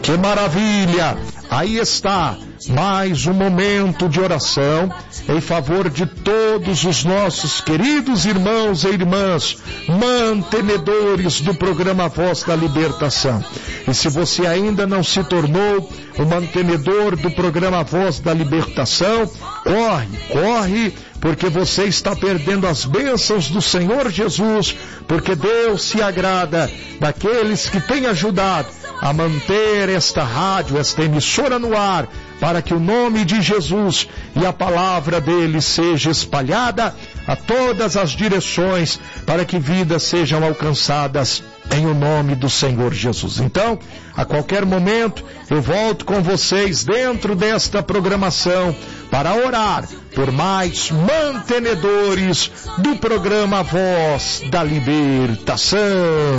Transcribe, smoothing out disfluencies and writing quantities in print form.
Que maravilha! Aí está, mais um momento de oração em favor de todos os nossos queridos irmãos e irmãs, mantenedores do programa Voz da Libertação. E se você ainda não se tornou o mantenedor do programa Voz da Libertação, corre, porque você está perdendo as bênçãos do Senhor Jesus, porque Deus se agrada daqueles que têm ajudado a manter esta rádio, esta emissora no ar, para que o nome de Jesus e a palavra dele seja espalhada a todas as direções, para que vidas sejam alcançadas em o nome do Senhor Jesus. Então, a qualquer momento, eu volto com vocês dentro desta programação para orar por mais mantenedores do programa Voz da Libertação.